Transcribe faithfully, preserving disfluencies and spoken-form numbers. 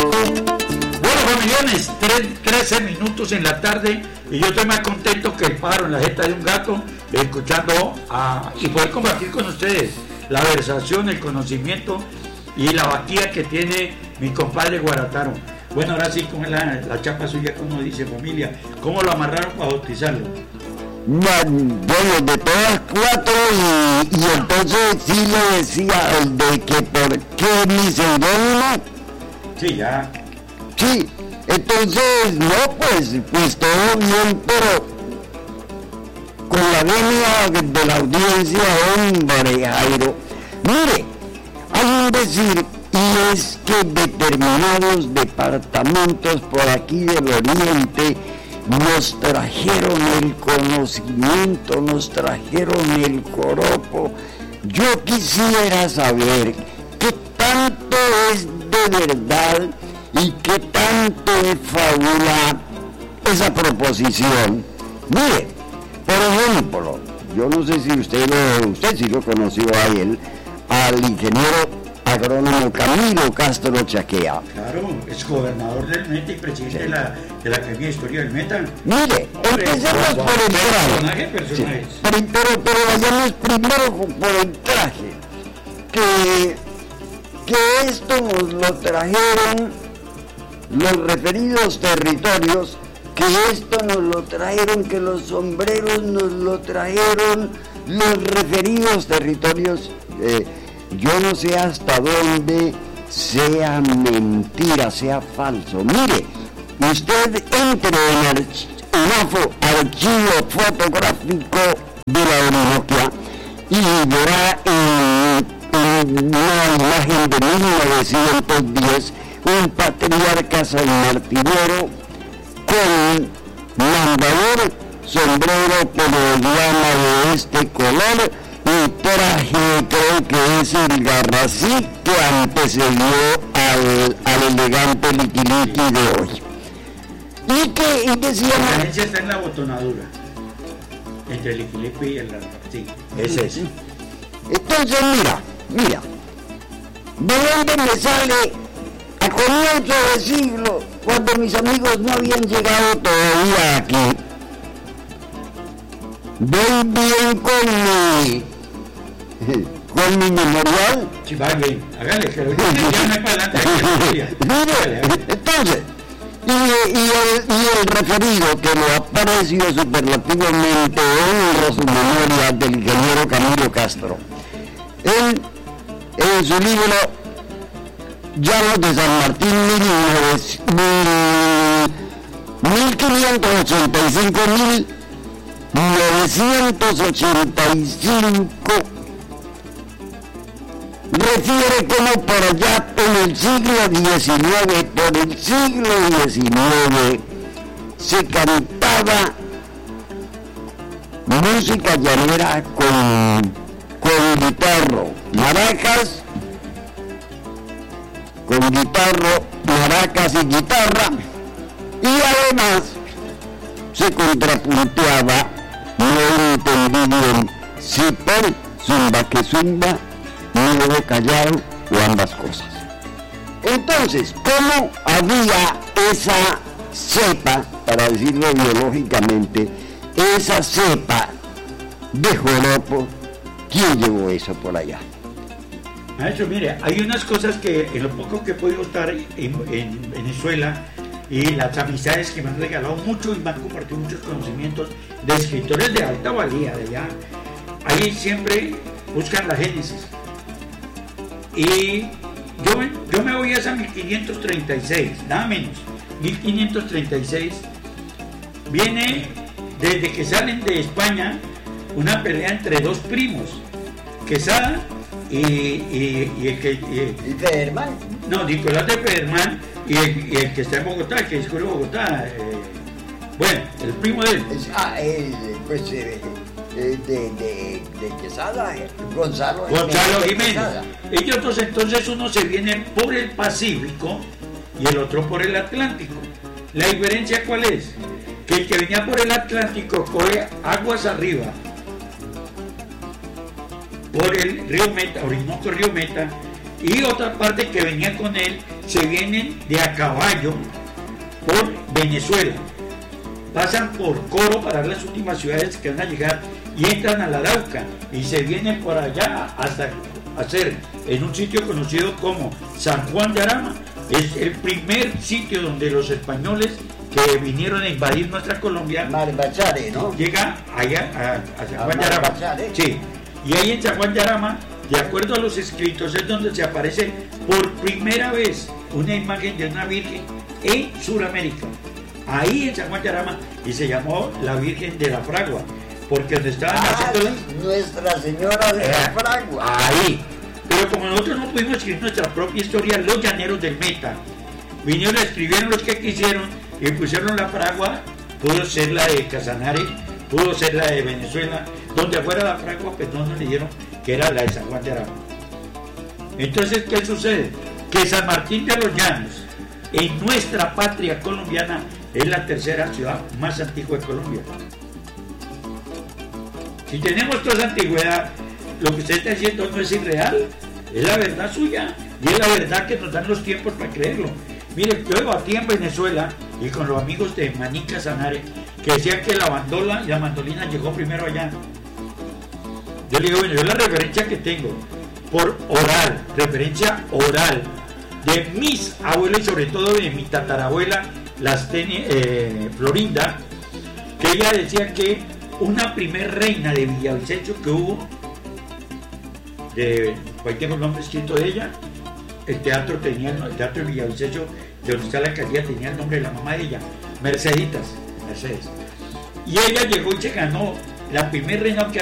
Millones, trece minutos en la tarde, y yo estoy más contento que el pájaro en la jeta de un gato, escuchando a, y poder compartir con ustedes la versación, el conocimiento y la batida que tiene mi compadre Guarataro. Bueno, ahora sí, ¿cómo es la, la chapa suya? ¿Cómo dice, familia? ¿Cómo lo amarraron para bautizarlo? Bueno, de todas cuatro, y, y entonces sí le decía de que por qué mi seudónimo. Sí, ya. Sí, entonces, no, pues, pues todo bien, pero con la venia de la audiencia, hombre, Jairo. Mire, hay un decir, y es que determinados departamentos por aquí del oriente nos trajeron el conocimiento, nos trajeron el joropo. Yo quisiera saber qué tanto es de verdad y qué tanto es fábula esa proposición. Mire, por ejemplo, yo no sé si usted lo, usted sí lo conoció a él, al ingeniero agrónomo Camilo Castro Chaquea. Claro, es gobernador del Meta y presidente sí. de la de la Academia de Historia del Meta. Mire, empecemos por el traje. Personaje, personajes. Sí, pero, pero, pero vayamos primero por el traje. Que, que esto nos lo trajeron los referidos territorios, que esto nos lo trajeron, que los sombreros nos lo trajeron los referidos territorios. Eh, yo no sé hasta dónde sea mentira, sea falso. Mire, usted entre en el archivo fotográfico de la Orinoquia y verá en, en una imagen de mil novecientos diez un patriarca sanmartinero con mandador, sombrero poligrama de este color y traje, creo que es el garrací que antecedió al, al elegante liquiliqui de hoy. Y que, y que se llama... La diferencia está en la botonadura entre el liquiliqui y el garrací. Ese es. Entonces, mira, mira, ¿de dónde me sale? A comienzo del siglo, cuando mis amigos no habían llegado todavía aquí, voy bien con mi, con mi memorial. Sí, va bien, hágale, que lo ya no hay para adelante. Mire, entonces, y, y, el, y el referido que lo apareció superlativamente en su memoria del ingeniero Camilo Castro, él, en su libro Llanos de San Martín, mil quinientos ochenta y cinco a mil novecientos ochenta y cinco, refiere como por allá en el siglo diecinueve, por el siglo diecinueve, se cantaba música llanera con, con guitarro, maracas, con guitarro, maracas y guitarra, y además se contrapunteaba, no entendí bien, si por zumba que zumba, nuevo callado o ambas cosas. Entonces, ¿cómo había esa cepa, para decirlo biológicamente, esa cepa de joropo? ¿Quién llevó eso por allá? Maestro, mire, hay unas cosas que en lo poco que he podido estar en, en Venezuela y las amistades que me han regalado mucho y me han compartido muchos conocimientos de escritores de alta valía de allá, ahí siempre buscan la génesis. Y yo, yo me voy a esa mil quinientos treinta y seis, nada menos, mil quinientos treinta y seis, viene desde que salen de España una pelea entre dos primos, Quesada y, y, y el que... Y, ¿Y Federman? No, Nicolás de Federman y el, y el que está en Bogotá, que es de Bogotá. Eh, bueno, el primo de él. Es, ah, eh, pues eh, de, de, de, de Quesada, eh, Gonzalo, Gonzalo Jiménez. Ellos dos entonces uno se viene por el Pacífico y el otro por el Atlántico. ¿La diferencia cuál es? Que el que venía por el Atlántico coge aguas arriba por el río Meta, Orinoco Río Meta, y otra parte que venía con él se vienen de a caballo por Venezuela, pasan por Coro para las últimas ciudades que van a llegar y entran a la Arauca y se vienen por allá hasta hacer en un sitio conocido como San Juan de Arama. Es el primer sitio donde los españoles que vinieron a invadir nuestra Colombia, Marbachare, ¿no? Llega allá a, a San A Juan de Arama. Marbachare. Sí. Y ahí en San Juan de Arama, de acuerdo a los escritos, es donde se aparece por primera vez una imagen de una virgen en Sudamérica. Ahí en San Juan de Arama, y se llamó la Virgen de la Fragua, porque donde estaban Ah, haciendo sí, Nuestra Señora de la Fragua. ahí. Pero como nosotros no pudimos escribir nuestra propia historia, los llaneros del Meta vinieron, escribieron los que quisieron y pusieron la Fragua. Pudo ser la de Casanare, pudo ser la de Venezuela, donde fuera la Fragua, pues no nos dijeron que era la de San Juan de Arama. Entonces, ¿qué sucede? Que San Martín de los Llanos, en nuestra patria colombiana, es la tercera ciudad más antigua de Colombia. Si tenemos toda esa antigüedad, lo que usted está diciendo no es irreal, es la verdad suya y es la verdad que nos dan los tiempos para creerlo. Mire, yo debatí en Venezuela y con los amigos de Maní Casanare que decían que la bandola y la mandolina llegó primero allá. Yo le digo, bueno, yo la referencia que tengo por oral, referencia oral de mis abuelos y sobre todo de mi tatarabuela, las teni, eh, Florinda, que ella decía que una primer reina de Villavicencio que hubo, de, ahí tengo el nombre escrito de ella, el teatro tenía, el teatro de Villavicencio, de donde está la alcaldía, tenía el nombre de la mamá de ella, Merceditas, Mercedes. Y ella llegó y se ganó, la primer reina que